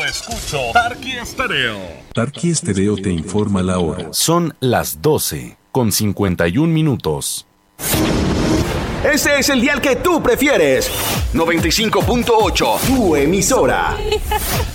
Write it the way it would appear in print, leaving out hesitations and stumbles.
escucho Tarqui Estéreo. Tarqui Estéreo te informa la hora. Son las 12:51. Ese es el dial que tú prefieres. 95.8, tu emisora.